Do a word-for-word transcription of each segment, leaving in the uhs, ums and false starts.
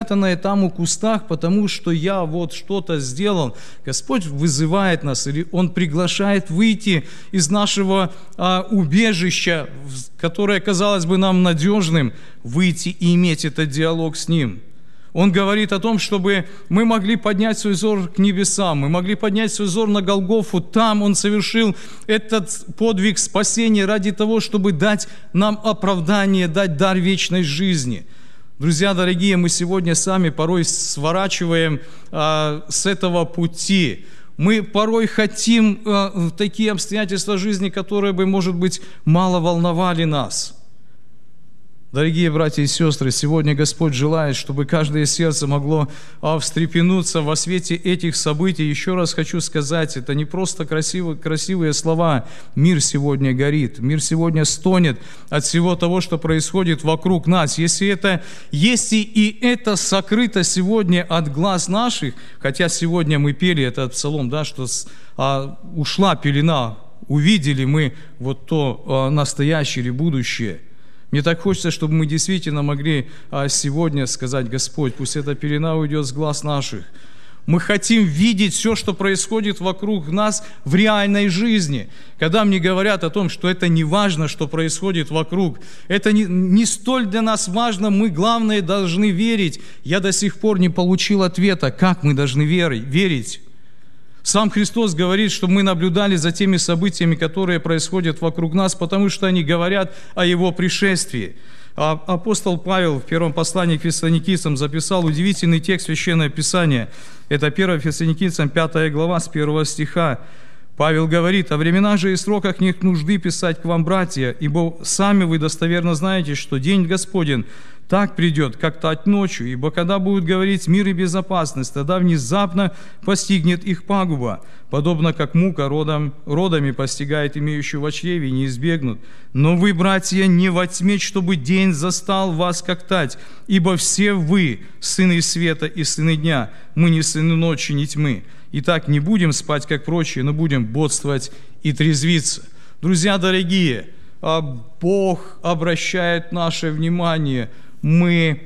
спрятанное там у кустах, потому что я вот что-то сделал. Господь вызывает нас, или Он приглашает выйти из нашего а, убежища, которое казалось бы нам надежным, выйти и иметь этот диалог с Ним. Он говорит о том, чтобы мы могли поднять свой взор к небесам, мы могли поднять свой взор на Голгофу. Там Он совершил этот подвиг спасения ради того, чтобы дать нам оправдание, дать дар вечной жизни. Друзья дорогие, мы сегодня сами порой сворачиваем а, с этого пути. Мы порой хотим а, такие обстоятельства жизни, которые бы, может быть, мало волновали нас. Дорогие братья и сестры, сегодня Господь желает, чтобы каждое сердце могло встрепенуться во свете этих событий. Еще раз хочу сказать, это не просто красивые, красивые слова. Мир сегодня горит, мир сегодня стонет от всего того, что происходит вокруг нас. Если это, если и это сокрыто сегодня от глаз наших, хотя сегодня мы пели этот псалом, да, что а, ушла пелена, увидели мы вот то а, настоящее или будущее. Мне так хочется, чтобы мы действительно могли сегодня сказать: Господь, пусть эта пелена уйдет с глаз наших. Мы хотим видеть все, что происходит вокруг нас в реальной жизни. Когда мне говорят о том, что это не важно, что происходит вокруг, это не, не столь для нас важно, мы, главное, должны верить. Я до сих пор не получил ответа, как мы должны верить. Сам Христос говорит, что мы наблюдали за теми событиями, которые происходят вокруг нас, потому что они говорят о Его пришествии. А апостол Павел в первом послании к Фессалоникийцам записал удивительный текст Священного Писания. Это первое Фессалоникийцам, пятая глава, с первого стиха. Павел говорит: «О временах же и сроках нет нужды писать к вам, братья, ибо сами вы достоверно знаете, что день Господень так придет, как тать ночью, ибо когда будут говорить мир и безопасность, тогда внезапно постигнет их пагуба, подобно как мука родом, родами постигает имеющую в чреве, не избегнут. Но вы, братья, не во тьме, чтобы день застал вас как тать, ибо все вы, сыны света и сыны дня, мы не сыны ночи, ни тьмы. Итак, не будем спать, как прочие, но будем бодствовать и трезвиться». Друзья дорогие, Бог обращает наше внимание. Мы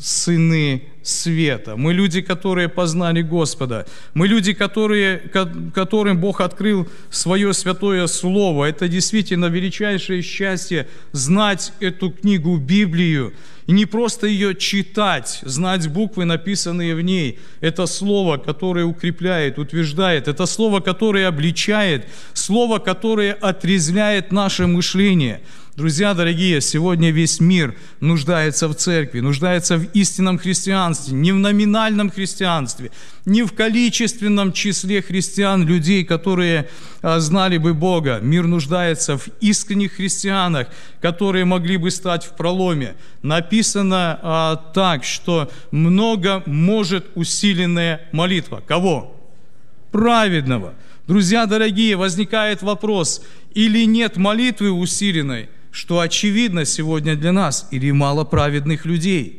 сыны света. Мы люди, которые познали Господа. Мы люди, которые, которым Бог открыл свое святое Слово. Это действительно величайшее счастье знать эту книгу, Библию. И не просто ее читать, знать буквы, написанные в ней. Это Слово, которое укрепляет, утверждает. Это Слово, которое обличает. Слово, которое отрезвляет наше мышление. Друзья дорогие, сегодня весь мир нуждается в церкви, нуждается в истинном христианстве, не в номинальном христианстве, не в количественном числе христиан, людей, которые а, знали бы Бога. Мир нуждается в искренних христианах, которые могли бы стать в проломе. Написано а, так, что много может усиленная молитва. Кого? Праведного. Друзья дорогие, возникает вопрос: или нет молитвы усиленной, что очевидно сегодня для нас, или мало праведных людей?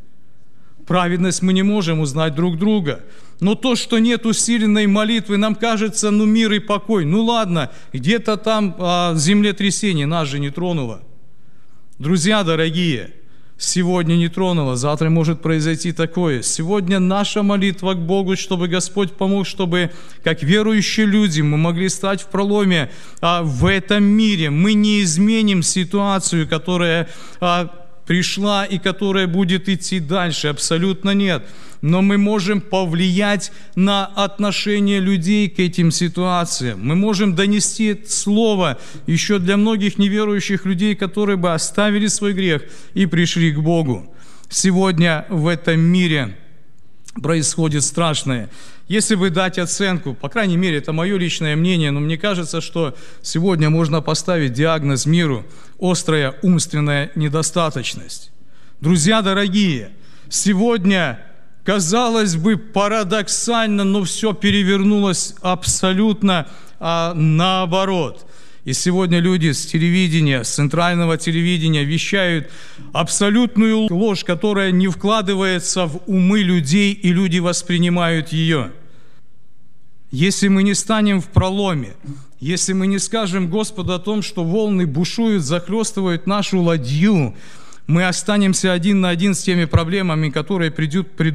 Праведность мы не можем узнать друг друга. Но то, что нет усиленной молитвы, нам кажется, ну мир и покой. Ну ладно, где-то там а, землетрясение нас же не тронуло. Друзья дорогие, сегодня не тронуло, завтра может произойти такое. Сегодня наша молитва к Богу, чтобы Господь помог, чтобы, как верующие люди, мы могли стать в проломе а, в этом мире. Мы не изменим ситуацию, которая а, пришла и которая будет идти дальше. Абсолютно нет. Но мы можем повлиять на отношение людей к этим ситуациям. Мы можем донести слово еще для многих неверующих людей, которые бы оставили свой грех и пришли к Богу. Сегодня в этом мире происходит страшное. Если бы дать оценку, по крайней мере, это мое личное мнение, но мне кажется, что сегодня можно поставить диагноз миру: острая умственная недостаточность. Друзья дорогие, сегодня, казалось бы, парадоксально, но все перевернулось абсолютно а, наоборот. И сегодня люди с телевидения, с центрального телевидения вещают абсолютную ложь, которая не вкладывается в умы людей, и люди воспринимают ее. Если мы не станем в проломе, если мы не скажем Господу о том, что волны бушуют, захлестывают нашу ладью, мы останемся один на один с теми проблемами, которые придут, придут